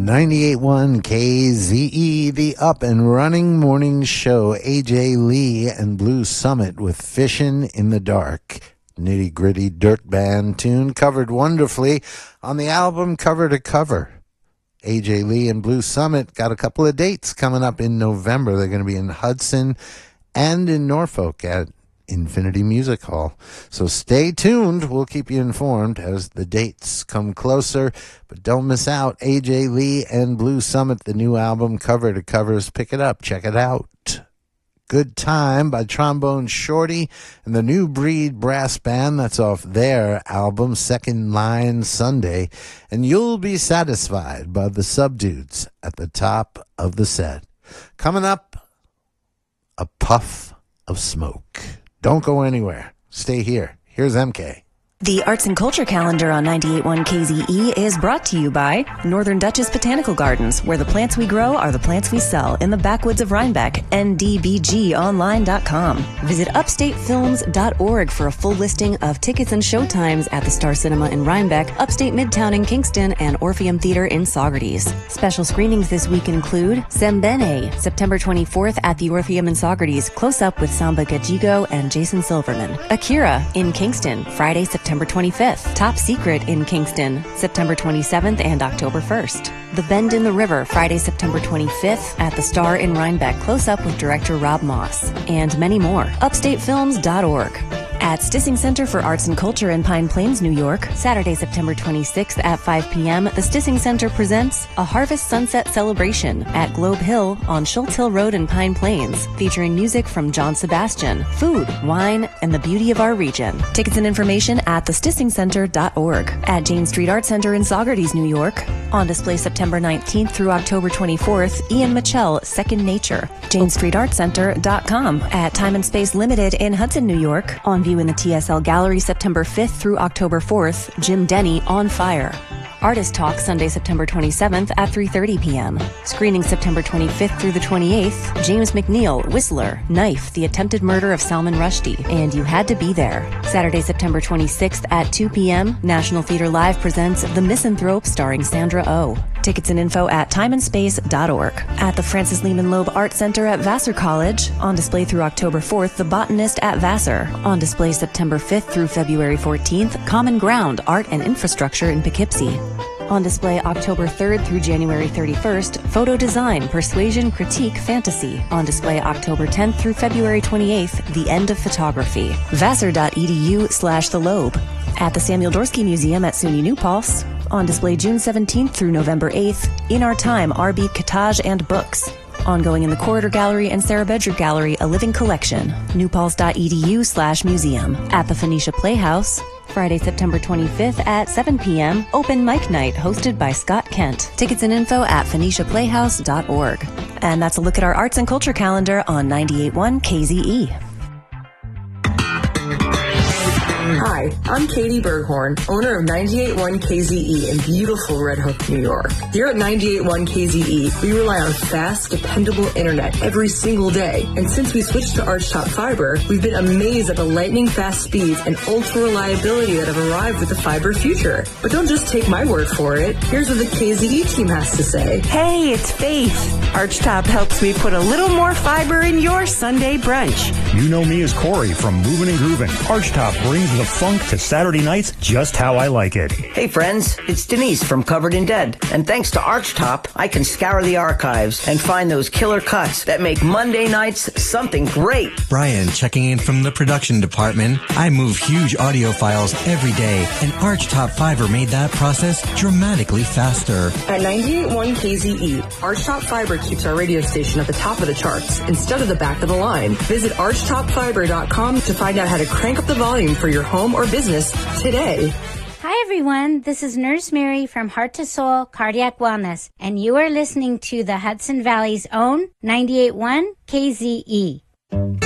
98.1 KZE, the up and running morning show. AJ Lee and Blue Summit with Fishin' in the Dark. Nitty gritty dirt band tune covered wonderfully on the album Cover to Cover. AJ Lee and Blue Summit got a couple of dates coming up in November. They're going to be in Hudson and in Norfolk at Infinity Music Hall. So stay tuned. We'll keep you informed as the dates come closer. But don't miss out. AJ Lee and Blue Summit, the new album Cover to Covers. Pick it up. Check it out. Good Time by Trombone Shorty and the New Breed Brass Band. That's off their album, Second Line Sunday. And You'll Be Satisfied by the Subdudes at the top of the set. Coming up, A Puff of Smoke. Don't go anywhere. Stay here. Here's MK. The Arts and Culture Calendar on 98.1 KZE is brought to you by Northern Dutchess Botanical Gardens, where the plants we grow are the plants we sell in the backwoods of Rhinebeck, ndbgonline.com. Visit upstatefilms.org for a full listing of tickets and showtimes at the Star Cinema in Rhinebeck, Upstate Midtown in Kingston, and Orpheum Theater in Saugerties. Special screenings this week include Sembene, September 24th at the Orpheum in Saugerties, close up with Samba Gajigo and Jason Silverman. Akira in Kingston, Friday, September 25th. Top Secret in Kingston, September 27th and October 1st. The Bend in the River, Friday, September 25th at the Star in Rhinebeck, close up with director Rob Moss. And many more. Upstatefilms.org. At Stissing Center for Arts and Culture in Pine Plains, New York, Saturday, September 26th at 5 p.m., the Stissing Center presents a Harvest Sunset Celebration at Globe Hill on Schultz Hill Road in Pine Plains, featuring music from John Sebastian, food, wine, and the beauty of our region. Tickets and information at thestissingcenter.org. At Jane Street Art Center in Saugerties, New York, on display September 19th through October 24th, Ian Mitchell, Second Nature. JaneStreetArtCenter.com. At Time and Space Limited in Hudson, New York, on view in the TSL Gallery September 5th through October 4th, Jim Denny, On Fire. Artist Talk Sunday, September 27th at 3:30 p.m. Screening September 25th through the 28th, James McNeil, Whistler, Knife, The Attempted Murder of Salman Rushdie, and You Had to Be There. Saturday, September 26th at 2 p.m., National Theater Live presents The Misanthrope starring Sandra Oh. Tickets and info at timeandspace.org. At the Francis Lehman Loeb Art Center at Vassar College, on display through October 4th, The Botanist at Vassar. On display September 5th through February 14th, Common Ground, Art and Infrastructure in Poughkeepsie. On display October 3rd through January 31st, Photo Design, Persuasion, Critique, Fantasy. On display October 10th through February 28th, The End of Photography. Vassar.edu/The Loeb. At the Samuel Dorsky Museum at SUNY New Paltz. On display June 17th through November 8th, In Our Time, Arby, Cottage, and Books. Ongoing in the Corridor Gallery and Sarah Bedrick Gallery, A Living Collection. newpaltz.edu/museum. At the Phoenicia Playhouse, Friday, September 25th at 7 p.m., Open Mic Night hosted by Scott Kent. Tickets and info at phoeniciaplayhouse.org. And that's a look at our arts and culture calendar on 98.1 KZE. Hi, I'm Katie Berghorn, owner of 98.1 KZE in beautiful Red Hook, New York. Here at 98.1 KZE, we rely on fast, dependable internet every single day. And since we switched to Archtop Fiber, we've been amazed at the lightning fast speeds and ultra reliability that have arrived with the fiber future. But don't just take my word for it. Here's what the KZE team has to say. Hey, it's Faith. Archtop helps me put a little more fiber in your Sunday brunch. You know me as Corey from Movin' and Groovin'. Archtop brings the funk to Saturday nights just how I like it. Hey friends, it's Denise from Covered in Dead. And thanks to Archtop, I can scour the archives and find those killer cuts that make Monday nights something great. Brian checking in from the production department. I move huge audio files every day, and Archtop Fiber made that process dramatically faster. At 98.1 KZE, Archtop Fiber keeps our radio station at the top of the charts instead of the back of the line. Visit archtopfiber.com to find out how to crank up the volume for your home or business today. Hi everyone, this is Nurse Mary from Heart to Soul Cardiac Wellness, and you are listening to the Hudson Valley's own 98.1 KZE.